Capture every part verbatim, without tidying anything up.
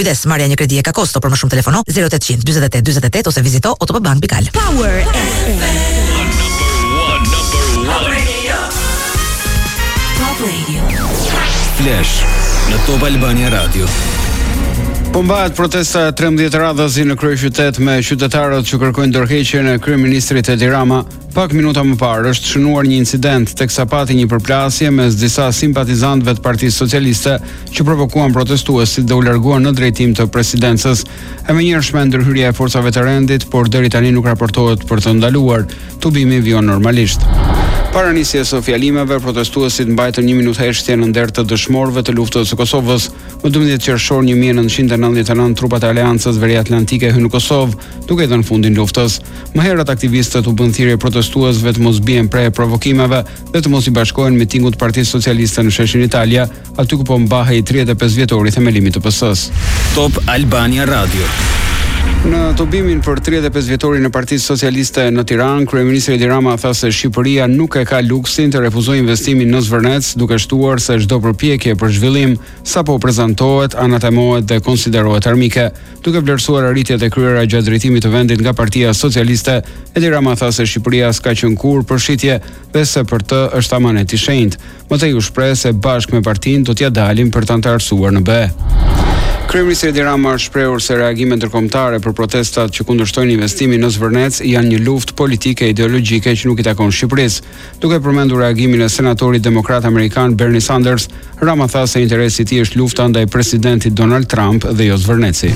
Kujdes, marrja një kredi e ka kosto, për më shumë telefono zero opt zero zero dyzet e tetë dyzet e tetë ose vizito otopbank pikal. Power F M. Top Radio. Top Radio. Flash në Top Albania Radio. Po mbahet protesta e trembëdhjetë radhazi në kryeqytet me qytetarët që kërkojnë ndërheqjen e kryeministrit Edi Rama. Pak minuta më parë është shënuar një incident teksa pati një përplasje mes disa simpatizantëve të Partisë Socialiste që provokuan protestuesit dhe u larguan në drejtim të presidencës. E menjëhershme ndërhyrja e forcave të rendit, por deri tani nuk raportohet për të ndaluar. Tubimi vjen normalisht. Para nisjes së fjalimeve, protestuesit mbajtën një minutë heshtje në nder të dëshmorëve të luftës së Kosovës. Më dymbëdhjetë qershor një mijë e nëntëqind e nëntëdhjetë e nëntë trupat e Aleancës Veriatlantike hynë në Kosovë, duke dhënë fundin luftës. Më herët aktivistët u bën thirrje protestuesve të mos bien prej provokimeve dhe të mos i bashkohen mitingut të Partisë Socialiste në sheshin Italia, aty ku po mbahej tridhjetë e pesë vjetori themelimi të P S S-së. Top Albania Radio. Në tubimin për tridhjetë e pesë vjetorin e Partisë Socialiste në Tiranë, kryeministri Edi Rama tha se Shqipëria nuk e ka luksin të refuzojë investimin në Zvërnec, duke shtuar se çdo përpjekje për zhvillim sapo prezantohet, anatemohet dhe konsiderohet armike. Duke vlerësuar arritjet e kryera gjatë drejtimit të vendit nga Partia Socialiste, Edi Rama tha se Shqipëria s'ka qenë kurrë për shitje dhe se për të është amanet i shenjtë. Mëtej u shpreh se bashkë me partinë do t'ja dalim për të antarësuar në B E. Kryeministri Edi Rama është shprehur se reagimet ndërkombëtare për protestat që kundërshtojnë investimin në Zvërnec janë një luftë politike ideologjike që nuk i takon Shqipërisë. Duke përmendur reagimin e senatorit demokrat amerikan Bernie Sanders, Rama tha se interesi i tij është lufta ndaj presidentit Donald Trump dhe jo Zvërneci.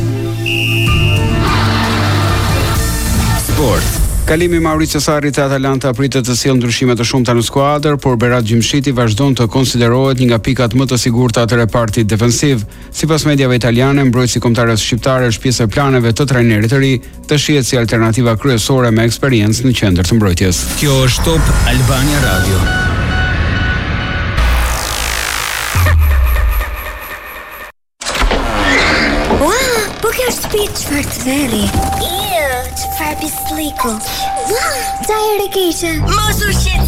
Sport. Kalimi Mauricio Sarri te Atalanta pritet të sjellë ndryshime të shumta në skuadër, por Berat Gjimshiti vazhdon të konsiderohet një nga pikat më të sigurta të repartit defensiv. Sipas mediave italiane, mbrojtësi kombëtarës shqiptare është pjesë e planeve të trajnerit të ri, të shihet si alternativa kryesore me eksperiencë në qendër të mbrojtjes. Kjo është Top Albania Radio. Wow, po kjo është shtëpi çfarë të veri. Çfarë pisliku. Wow, ta e rekeqe. Mos u shqet.